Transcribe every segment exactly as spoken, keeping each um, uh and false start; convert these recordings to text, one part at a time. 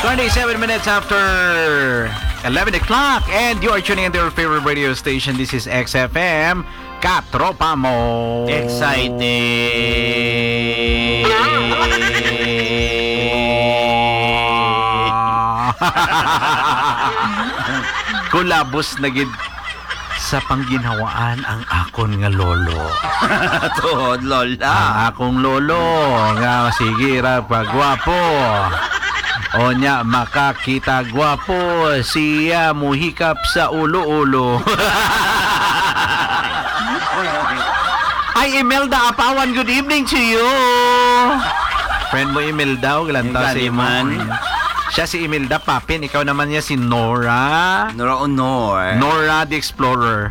twenty-seven minutes after eleven o'clock, and you are tuning into your favorite radio station. This is X F M. Katropa mo. Excited. Kulabos na gid sa pangginhawaan ang akon nga lolo. Tuhod, lola. Ang akong lolo nga sige ra pagwapo. Onya makakita gwapo, siya muhikap sa ulo-ulo. Hi Imelda Apawan, good evening to you. Friend mo Imelda, galanta si man. Siya si Imelda Papin, ikaw naman niya si Nora. Nora Honor. Nora the Explorer.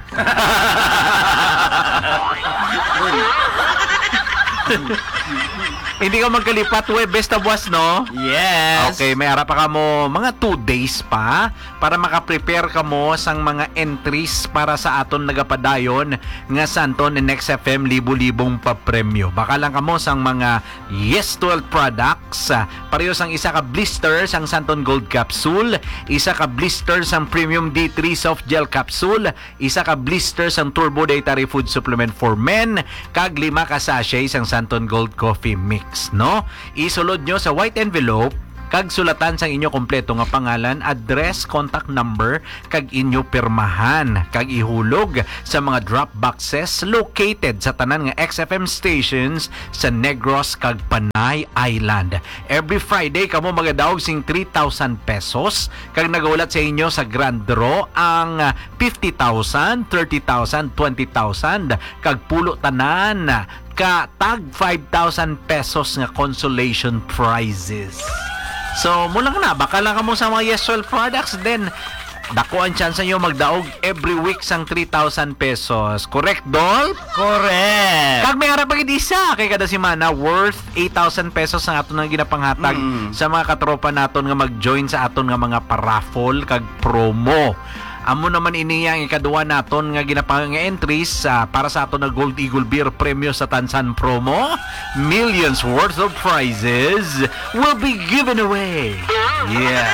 Hindi ka magkalipat, we, best of was, no? Yes. Okay, may harap pa ka mo mga two days pa para makaprepare ka mo sang mga entries para sa aton nagapadayon nga santon in X F M libo-libong papremyo. Baka lang ka mo sang mga Yes twelve products. Pareho sang isa ka blister sang Santon Gold Capsule, isa ka blister sang Premium D three Soft Gel Capsule, isa ka blister sang Turbo Dietary Food Supplement for Men, kag lima ka sachet sang Santon Gold Coffee Mix. No? Isulod nyo sa white envelope kag sulatan sang inyo kompleto nga pangalan, address, contact number kag inyo pirmahan, kag ihulog sa mga drop boxes located sa tanan nga X F M stations sa Negros kag Panay Island. Every Friday kamo magadaog sing three thousand pesos kag nagaulat sa inyo sa grand draw ang fifty thousand, thirty thousand, twenty thousand kag pulo tanan ka tag five thousand pesos nga consolation prizes. So, mula na, baka lang ka mo sa mga Yes twelve products, then dako ang chance nyo magdaog every week sang three thousand pesos. Correct, Dol? Correct. Kag may harap pagid isa kay kada semana worth eight thousand pesos ang aton nga ginapanghatag mm. sa mga katropa naton nga mag-join sa aton nga mga paraffol kag promo. Amo naman ini ang ikaduha naton nga ginapang nga entries uh, para sa aton na Gold Eagle Beer Premyo sa Tansan Promo. Millions worth of prizes will be given away. Yeah.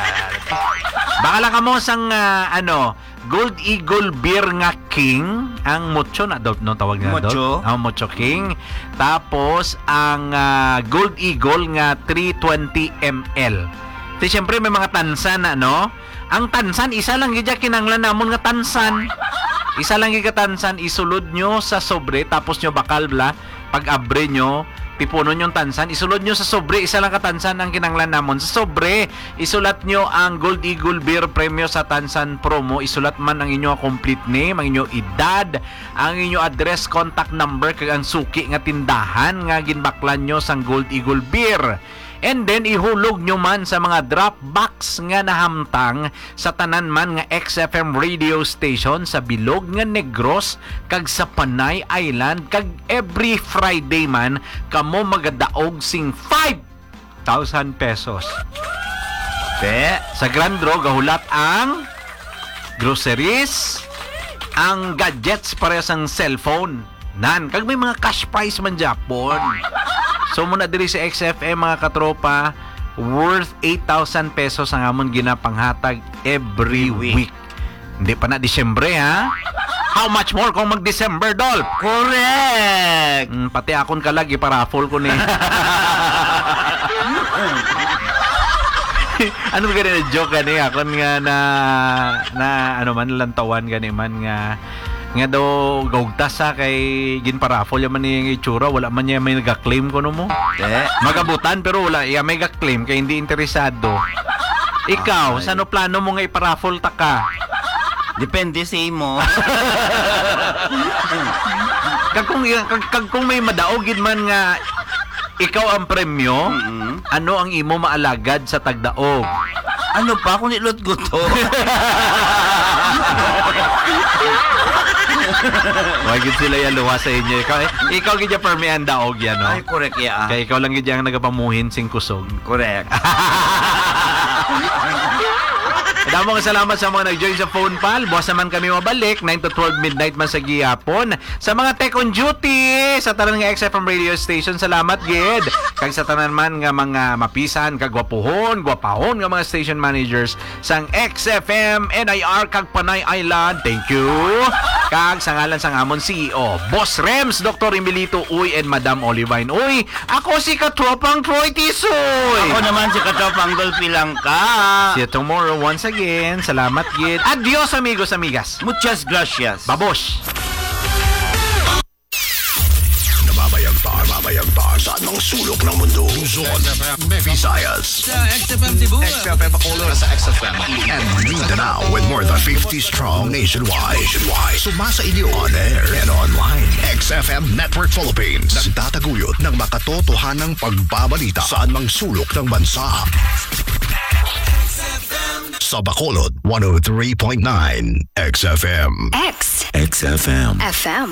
Baka lang ka mo sang uh, ano, Gold Eagle Beer nga King, ang Mocho na daw no tawag na daw. Ang Mocho King. Tapos ang uh, Gold Eagle nga three twenty milliliters. Di syempre may mga tansan na no. Ang tansan, isa lang gidya kinanglan namon nga tansan. Isa lang gidya tansan, isulod nyo sa sobre, tapos nyo bakal bla, pag abre nyo, pipuno nyo tansan, isulod nyo sa sobre, isa lang katansan ang kinanglan namon. Sa sobre, isulat nyo ang Gold Eagle Beer Premyo sa Tansan Promo, isulat man ang inyo complete name, ang inyo edad, ang inyo address, contact number, kag ang suki nga tindahan nga ginbaklan nyo sang Gold Eagle Beer. And then ihulog nyo man sa mga drop box nga nahamtang sa tanan man nga X F M radio station sa Bilog nga Negros kag sa Panay Island, kag every Friday man kamo magadaog sing five thousand pesos. Te, sa grand draw gahulat ang groceries, ang gadgets para sa cellphone nan, kag may mga cash prize man Japon. So muna diri sa X F M mga katropa, worth eight thousand pesos ang amon ginapanghatag every week. week. Hindi pa na Disyembre ha. How much more kung mag-December, Dol? Correct. Mm, pati akon kalag iparaffle ko ni. Ano ba ganun na joke gani? Akon nga na, na ano man, lantawan gani man nga nga daw gaugtas sa kay ginparafol yaman ni itsura, wala man niya may nag-claim kuno mo. Eh, magabutan pero wala iya may nag-claim kay hindi interesado. Ikaw, okay. Sano plano mo nga iparafol ta ka? Depende sa imo. kag kung kag, kag kung may madaogid man nga ikaw ang premyo, mm-hmm. Ano ang imo maalagad sa tagdaog? Ano pa kung nilot guto? Wag gid sila yan luwa sa inyo. Ikaw, ikaw gid ya permian daog yan, no? Ay, correct ya. Kaya ikaw lang gid yang nagapamuhin sing kusog. Correct. Damong salamat sa mga nag-join sa phone pal. Bukas naman kami mabalik nine to twelve midnight man sa gihapon. Sa mga tech on duty sa tanan nga X F M radio station, salamat gid. Kag sa tanan man nga mga mapisan kag gwapuhon, gwapahon nga mga station managers sang X F M N I R kag Panay Island. Thank you. Kag sa ngalan sang amon C E O, Boss Rems, Doctor Emilito Uy and Madam Olivine Uy. Ako si Katropang Troy Tisoy. Ako naman si Katropang Dolphy Langka. See you tomorrow once again. Salamat gid. Adios amigos, amigas. Muchas gracias. Babosh. Nababayagta, nababayagta sa anong sulok ng mundo. Luzon, Visayas, Sa X F M Cebu. X F M Bacolod, sa X F M, and Mindanao with more than fifty strong nationwide. Nationwide. Sumasa inyo on air and online. X F M Network Philippines. Nagtataguyod ng makatotohanang pagbabalita sa anumang sulok ng bansa. Sa Bacolod, one oh three point nine X F M. X X F M. F M.